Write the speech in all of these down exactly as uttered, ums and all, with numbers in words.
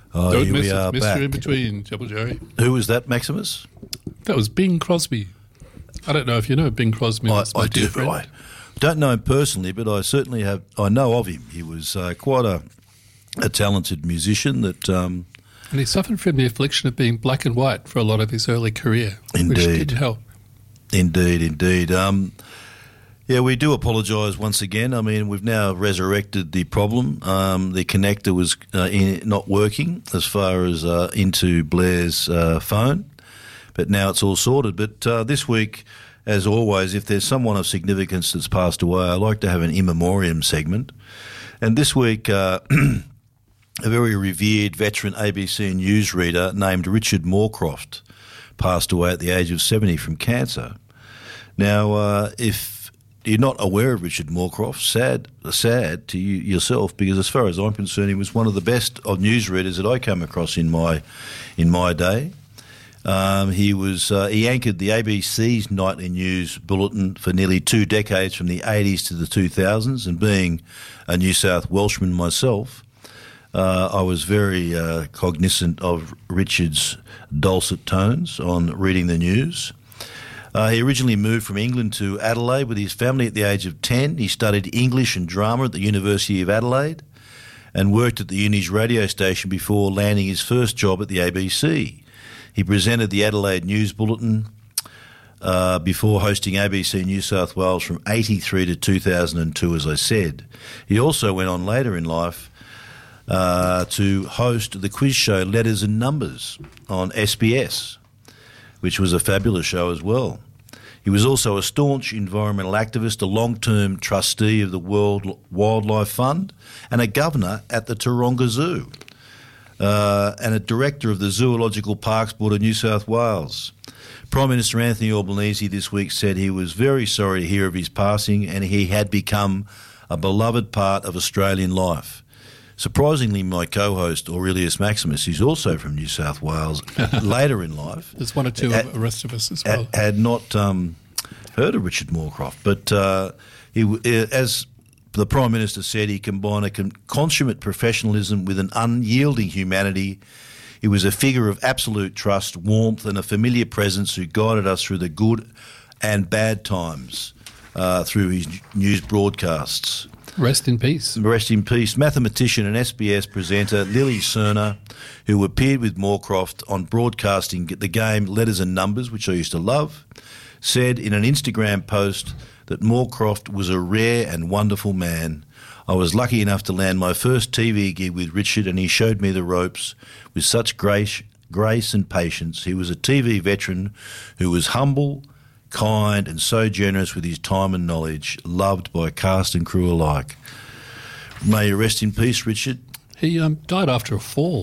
Oh, Don't here miss we it. are Mystery back. in between, Double Jerry. Who was that, Maximus? That was Bing Crosby. I don't know if you know Bing Crosby. I, It's my I dear do. friend. I don't know him personally, but I certainly have. I know of him. He was uh, quite a, a talented musician that. Um, And he suffered from the affliction of being black and white for a lot of his early career, which Indeed. didn't help. Indeed, indeed. Um, yeah, we do apologise once again. I mean, we've now resurrected the problem. Um, the connector was uh, in, not working as far as uh, into Blair's uh, phone, but now it's all sorted. But uh, this week, as always, if there's someone of significance that's passed away, I like to have an in memoriam segment. And this week, uh, a very revered veteran A B C newsreader named Richard Moorcroft passed away at the age of seventy from cancer. Now, uh, if you're not aware of Richard Moorcroft, sad, sad to you yourself, because as far as I'm concerned, he was one of the best of newsreaders that I came across in my in my day. Um, he was uh, he anchored the A B C's nightly news bulletin for nearly two decades, from the eighties to the two thousands, and being a New South Welshman myself, Uh, I was very uh, cognizant of Richard's dulcet tones on reading the news. Uh, he originally moved from England to Adelaide with his family at the age of ten. He studied English and drama at the University of Adelaide and worked at the uni's radio station before landing his first job at the A B C. He presented the Adelaide News Bulletin uh, before hosting A B C New South Wales from eighty-three to two thousand two, as I said. He also went on later in life Uh, to host the quiz show Letters and Numbers on S B S, which was a fabulous show as well. He was also a staunch environmental activist, a long-term trustee of the World Wildlife Fund, and a governor at the Taronga Zoo, uh, and a director of the Zoological Parks Board of New South Wales. Prime Minister Anthony Albanese this week said he was very sorry to hear of his passing, and he had become a beloved part of Australian life. Surprisingly, my co-host Aurelius Maximus, who's also from New South Wales, later in life, There's one or two had, of the rest of us as well. had not um, heard of Richard Moorcroft. But uh, he, as the Prime Minister said, he combined a con- consummate professionalism with an unyielding humanity. He was a figure of absolute trust, warmth, and a familiar presence who guided us through the good and bad times uh, through his news broadcasts. Rest in peace. Rest in peace. Mathematician and S B S presenter Lily Cerner, who appeared with Moorcroft on broadcasting the game Letters and Numbers, which I used to love, said in an Instagram post that Moorcroft was a rare and wonderful man. I was lucky enough to land my first T V gig with Richard, and he showed me the ropes with such grace, grace and patience. He was a T V veteran who was humble, kind and so generous with his time and knowledge, loved by cast and crew alike. May you rest in peace, Richard. He um, died after a fall.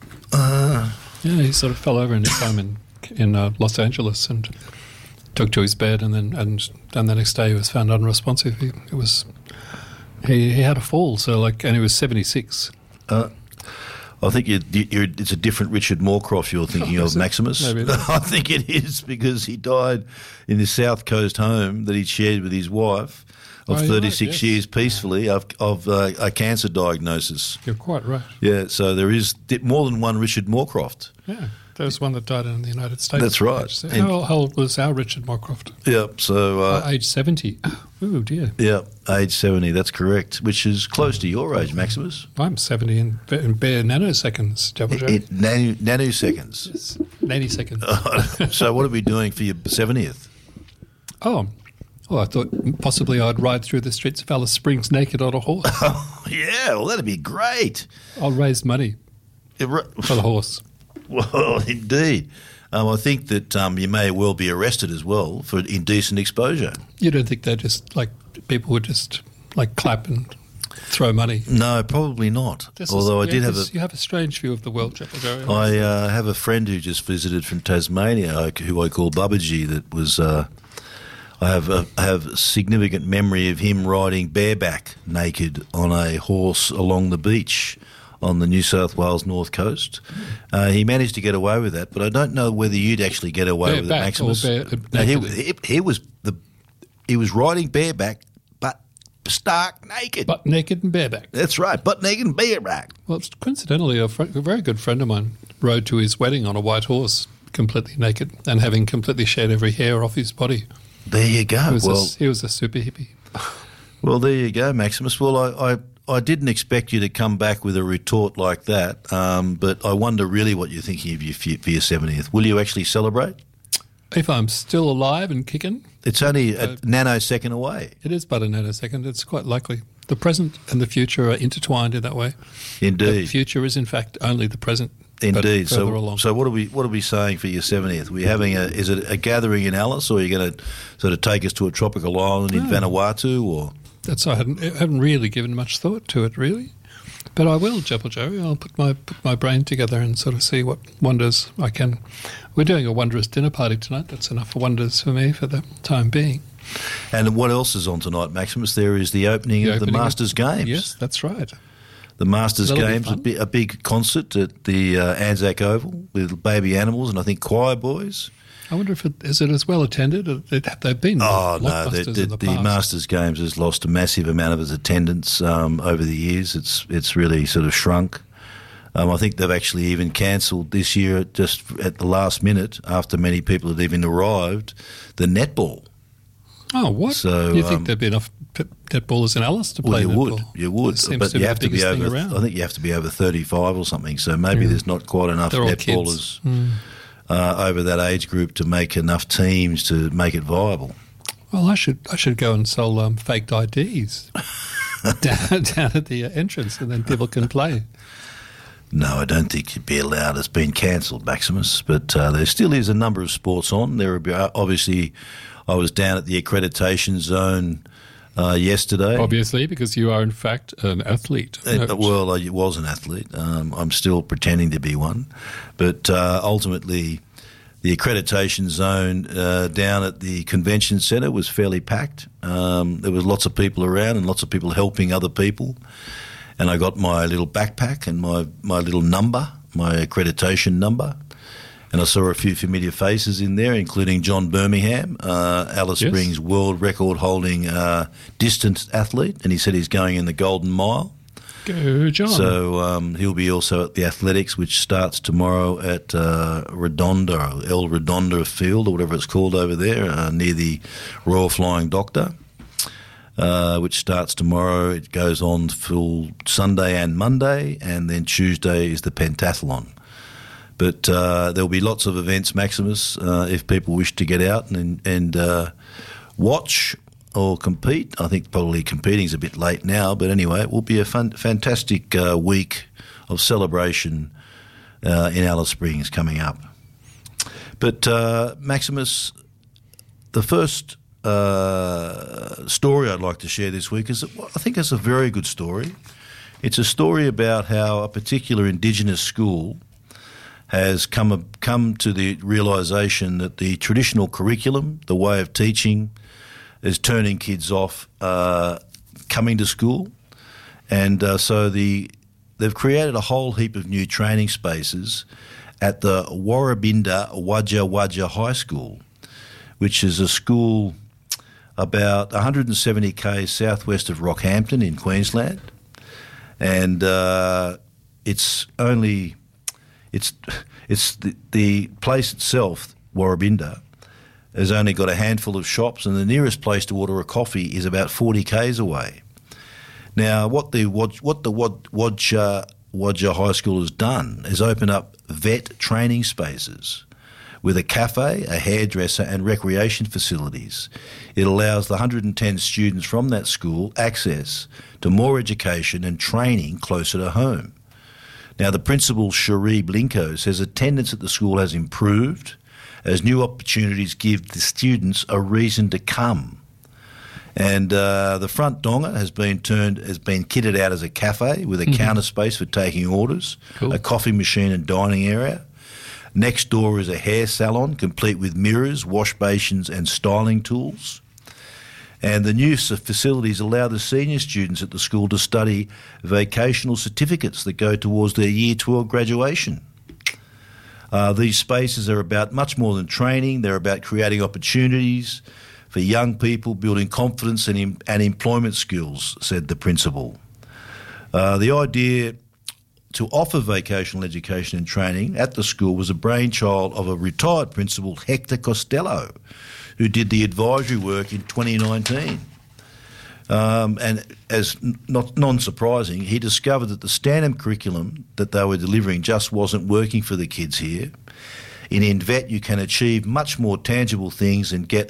Uh, Yeah, he sort of fell over in his home in, in uh, Los Angeles and took to his bed, and then and then the next day he was found unresponsive. He it was he, he had a fall, so like, and he was seventy-six. uh, I think you, you're, it's a different Richard Moorcroft you're thinking Oh, of, is it? Maximus. Maybe it is. I think it is, because he died in his South Coast home that he shared with his wife of Oh, you're thirty-six right, yes. years peacefully of, of uh, a cancer diagnosis. You're quite right. Yeah, so there is di- more than one Richard Moorcroft. Yeah, there was one that died in the United States. That's right. So And- how, how old was our Richard Moorcroft? Yeah, so... Uh, Uh, age seventy. Oh dear. Yeah, age seventy, that's correct, which is close to your age, Maximus. I'm seventy in, in bare nanoseconds, Double J. In nano, nanoseconds. Yes, nanoseconds. So what are we doing for your seventieth? Oh, oh, I thought possibly I'd ride through the streets of Alice Springs naked on a horse. Yeah, well, that'd be great. I'll raise money It ra- for the horse. Well, indeed. Um, I think that um, you may well be arrested as well for indecent exposure. You don't think they're just like people would just like clap and throw money? No, probably not. This Although is, I did yeah, have this- a... You have a strange view of the world, Triple J. I uh, have a friend who just visited from Tasmania, I- who I call Babaji, that was... Uh, I have a, I have a significant memory of him riding bareback naked on a horse along the beach on the New South Wales north coast. Uh, he managed to get away with that, but I don't know whether you'd actually get away with it, Bareback or Maximus. bare- No, he, naked? he, he was the he was riding bareback, but stark naked. Butt naked and bareback. That's right, butt naked and bareback. Well, it's coincidentally, a, fr- a very good friend of mine rode to his wedding on a white horse, completely naked, and having completely shed every hair off his body. There you go. He was, Well, a, he was a super hippie. well, there you go, Maximus. Well, I, I, I didn't expect you to come back with a retort like that, um, but I wonder really what you're thinking of your, for your seventieth. Will you actually celebrate? If I'm still alive and kicking, It's only a Uh, nanosecond away. it is but a nanosecond. It's quite likely. The present and the future are intertwined in that way. The Indeed. future is, in fact, only the present. but Indeed. further So, along. so what are we what are we saying for your seventieth? Are we having a is it a gathering in Alice, or are you going to sort of take us to a tropical island in No. Vanuatu, or That's I hadn't, I haven't really given much thought to it, really. But I will, Jepple Joey. I'll put my put my brain together and sort of see what wonders I can. We're doing a wondrous dinner party tonight. That's enough wonders for me for the time being. and what else is on tonight, Maximus? There is the opening The of opening the of- Masters Games. Yes, that's right. The Masters That'll be Games, a, fun. bi- a big concert at the uh, Anzac Oval with baby animals and I think choir boys. I wonder if it is it as well attended. It, they've been Oh no, the, blockbusters the, in the, the past. Masters Games has lost a massive amount of its attendance um, over the years. It's it's really sort of shrunk. Um, I think they've actually even cancelled this year just at the last minute after many people had even arrived the netball. Oh, what? So, you think um, there'd be enough p- netballers in Alice to Well, play you would, netball? you would, It seems but to you be have the to be biggest thing over. around. I think you have to be over thirty-five or something. So maybe Yeah. there's not quite enough They're all netballers kids. Mm. uh, over that age group to make enough teams to make it viable. Well, I should I should go and sell um, faked I Ds down, down at the uh, entrance, and then people can play. No, I don't think you'd be allowed. It's been cancelled, Maximus. But uh, there still is a number of sports on. There are obviously, I was down at the accreditation zone uh, yesterday. Obviously, because you are in fact an athlete. Uh, No, well, I was an athlete. Um, I'm still pretending to be one. But uh, ultimately, the accreditation zone uh, down at the convention centre was fairly packed. Um, there was lots of people around and lots of people helping other people. And I got my little backpack and my, my little number, my accreditation number. And I saw a few familiar faces in there, including John Birmingham, uh, Alice Yes. Springs world record holding uh, distance athlete. And he said he's going in the Golden Mile. go, John. So um, he'll be also at the athletics, which starts tomorrow at uh, Redonda, or El Redonda Field, or whatever it's called over there, uh, near the Royal Flying Doctor, uh, which starts tomorrow. It goes on full Sunday and Monday, and then Tuesday is the pentathlon. But uh, there'll be lots of events, Maximus, uh, if people wish to get out and, and uh, watch or compete. I think probably competing is a bit late now, but anyway, it will be a fun, fantastic uh, week of celebration uh, in Alice Springs coming up. But uh, Maximus, the first uh, story I'd like to share this week is, I think it's a very good story. It's a story about how a particular Indigenous school has come come to the realisation that the traditional curriculum, the way of teaching, is turning kids off uh, coming to school, and uh, so the they've created a whole heap of new training spaces at the Warrabinda Wajja Wajja High School, which is a school about one hundred seventy kays southwest of Rockhampton in Queensland, and uh, it's only it's it's the, the place itself, Warrabinda, has only got a handful of shops, and the nearest place to order a coffee is about forty kays away. Now, what the what the Wajja Wajja High School has done is open up vet training spaces with a cafe, a hairdresser, and recreation facilities. It allows the one hundred ten students from that school access to more education and training closer to home. Now, the principal, Cherie Blinko, says attendance at the school has improved as new opportunities give the students a reason to come. And uh, the front donga has been turned, has been kitted out as a cafe with a mm-hmm. counter space for taking orders, cool. a coffee machine and dining area. Next door is a hair salon complete with mirrors, wash basins and styling tools. And the new facilities allow the senior students at the school to study vocational certificates that go towards their Year twelve graduation. Uh, these spaces are about much more than training. They're about creating opportunities for young people, building confidence and, em- and employment skills, said the principal. Uh, the idea to offer vocational education and training at the school was a brainchild of a retired principal, Hector Costello, who did the advisory work in twenty nineteen. Um, and as n- not non-surprising, he discovered that the standard curriculum that they were delivering just wasn't working for the kids here. In InVet, you can achieve much more tangible things and get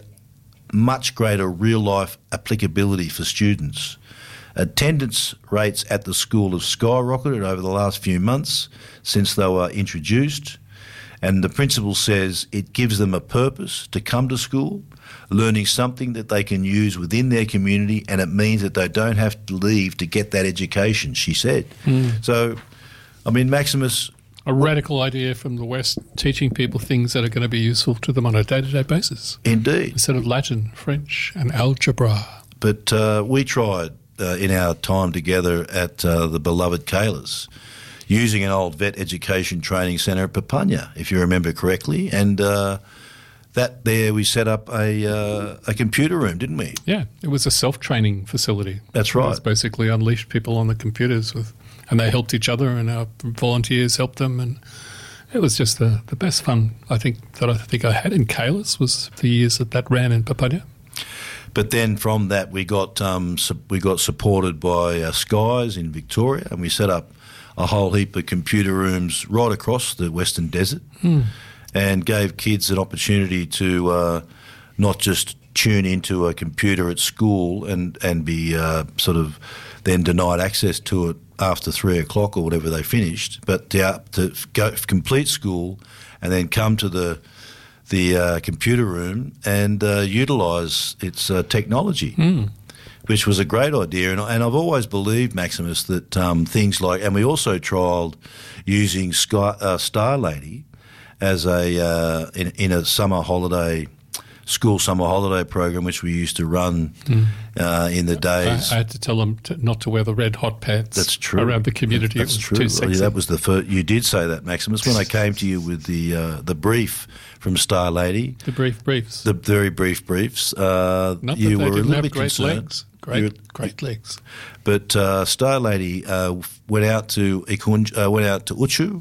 much greater real-life applicability for students. Attendance rates at the school have skyrocketed over the last few months since they were introduced, and the principal says it gives them a purpose to come to school, learning something that they can use within their community, and it means that they don't have to leave to get that education, she said. Mm. So, I mean, Maximus... A radical idea from the West, teaching people things that are going to be useful to them on a day-to-day basis. Indeed. Instead of Latin, French and algebra. But uh, we tried uh, in our time together at uh, the beloved Kalis, using an old vet education training centre at Papunya, if you remember correctly, and uh, that there we set up a uh, a computer room, didn't we? Yeah, it was a self-training facility. That's right. It was basically unleashed people on the computers with... And they helped each other, and our volunteers helped them, and it was just the, the best fun I think that I think I had in Kalis was the years that that ran in Papunya. But then from that we got um, su- we got supported by uh, Skies in Victoria, and we set up a whole heap of computer rooms right across the Western Desert, mm. and gave kids an opportunity to uh, not just tune into a computer at school and and be uh, sort of then denied access to it after three o'clock or whatever they finished, but to, uh, to go complete school and then come to the the uh, computer room and uh, utilise its uh, technology, mm. which was a great idea. And, and I've always believed, Maximus, that um, things like, and we also trialled using Sky, uh, Star Lady as a uh, in, in a summer holiday. School summer holiday program, which we used to run mm. uh, in the days. I, I had to tell them to, not to wear the red hot pants. That's true. Around the community. That's it was true. Too sexy. That was the first. You did say that, Maximus, when I came to you with the uh, the brief from Star Lady. The brief briefs. The very brief briefs. Uh, not you that they were didn't a little have bit great concerned. legs. Great, great legs. But uh, Star Lady uh, went out to Ikunj, uh, went out to Uchu,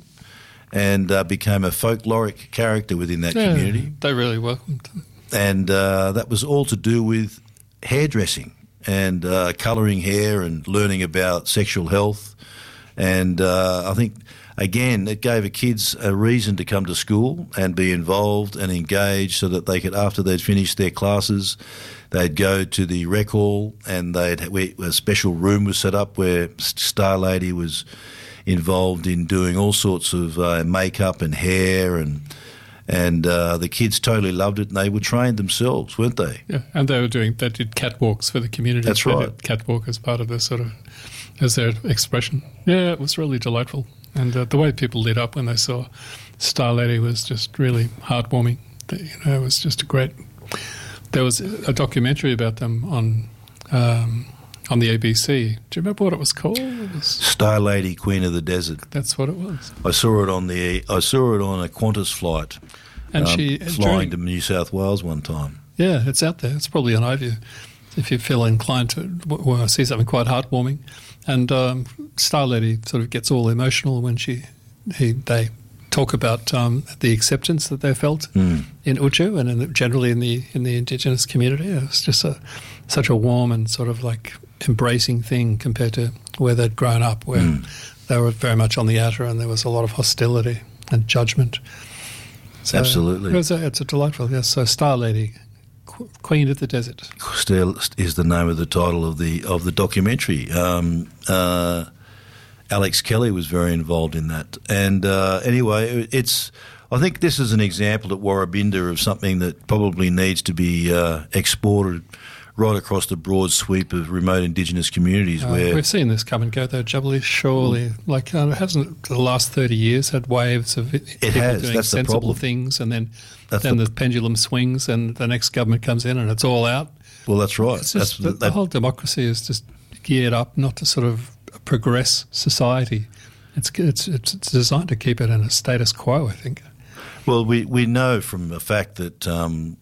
and uh, became a folkloric character within that yeah, community. They really welcomed them. And uh, that was all to do with hairdressing and uh, colouring hair and learning about sexual health. And uh, I think, again, it gave the kids a reason to come to school and be involved and engaged so that they could, after they'd finished their classes, they'd go to the rec hall and they'd we, a special room was set up where Star Lady was involved in doing all sorts of uh, makeup and hair and... And uh, the kids totally loved it, and they were trained themselves, weren't they? Yeah, and they were doing, they did catwalks for the community. That's they right. Did catwalk as part of their sort of, as their expression. Yeah, it was really delightful. And uh, the way people lit up when they saw Star Lady was just really heartwarming. You know, it was just a great, there was a documentary about them on um, on the A B C. Do you remember what it was called? It was Star Lady, Queen of the Desert. That's what it was. I saw it on the I saw it on a Qantas flight. And um, she flying during, to New South Wales one time. Yeah, it's out there. It's probably on iView if you feel inclined to w- w- see something quite heartwarming. And um, Star Lady sort of gets all emotional when she he they talk about um, the acceptance that they felt mm. in Uchu and in, generally in the in the Indigenous community. It was just a such a warm and sort of like embracing thing compared to where they'd grown up, where mm. they were very much on the outer and there was a lot of hostility and judgment. So Absolutely. It was a, it's a delightful, yes. So Star Lady, Qu- Queen of the Desert. Still is the name of the title of the of the documentary. Um, uh, Alex Kelly was very involved in that. And uh, anyway, it's. I think this is an example at Warrabinda of something that probably needs to be uh, exported right across the broad sweep of remote Indigenous communities. Uh, where we've seen this come and go, though, Jubilee, surely. Mm. Like, uh, hasn't the last thirty years had waves of it people has. doing That's sensible the problem. things, and then, that's then the, the pendulum swings and the next government comes in and it's all out? Well, that's right. It's just, that's, the, the whole democracy is just geared up not to sort of progress society. It's, it's, it's designed to keep it in a status quo, I think. Well, we, we know from the fact that um,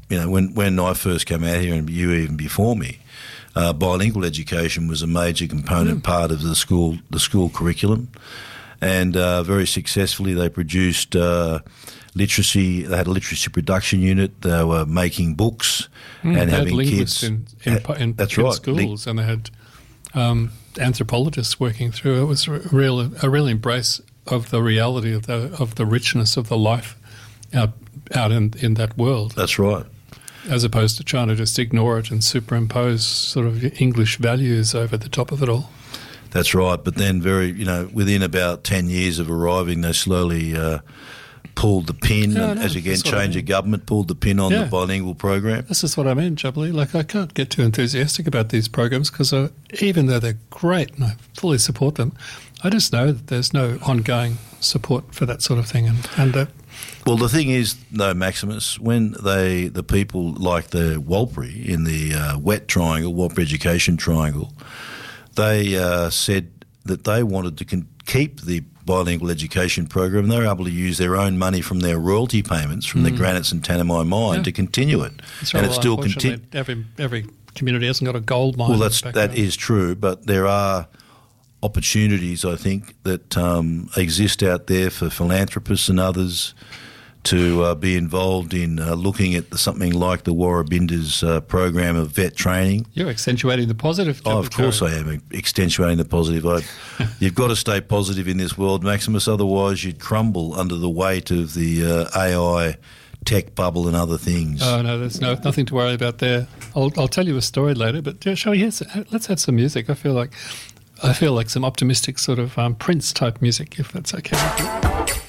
you know, when, when I first came out here, and you even before me, uh, bilingual education was a major component mm. part of the school the school curriculum, and uh, very successfully they produced uh, literacy. They had a literacy production unit. They were making books mm, and they having had kids. In, in, in, that's in right. schools, and they had um, anthropologists working through. It was a real a real embrace of the reality of the of the richness of the life out out in in that world. That's right. As opposed to trying to just ignore it and superimpose sort of English values over the top of it all. That's right. But then, very you know, within about ten years of arriving, they slowly uh, pulled the pin, no, and no, as again, change I mean. of government pulled the pin on yeah. the bilingual program. This is what I mean, Jubilee. Like, I can't get too enthusiastic about these programs because uh, even though they're great and I fully support them, I just know that there's no ongoing support for that sort of thing. And, and uh, well, the thing is, though, Maximus, when they, the people like the Warlpiri in the uh, wet triangle, Warlpiri Education Triangle, they uh, said that they wanted to con- keep the bilingual education program, and they were able to use their own money from their royalty payments from mm. the Granites and Tanami mine yeah. to continue it. That's and right. it Well, still unfortunately, continues. every, every community hasn't got a gold mine. Well, that's, back that there. is true, but there are opportunities, I think, that um, exist out there for philanthropists and others to uh, be involved in uh, looking at the, something like the Warrabinda's uh, program of vet training. You're accentuating the positive. Oh, of course I am accentuating the positive. I, you've got to stay positive in this world, Maximus, otherwise you'd crumble under the weight of the uh, A I tech bubble and other things. Oh, no, there's no nothing to worry about there. I'll, I'll tell you a story later, but yeah, shall we, yes, let's add some music. I feel like I feel like some optimistic sort of um, Prince-type music, if that's okay with you.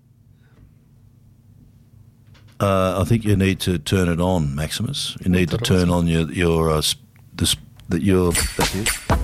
Uh, I think you need to turn it on, Maximus. You need to turn on your your uh, this that your that's it.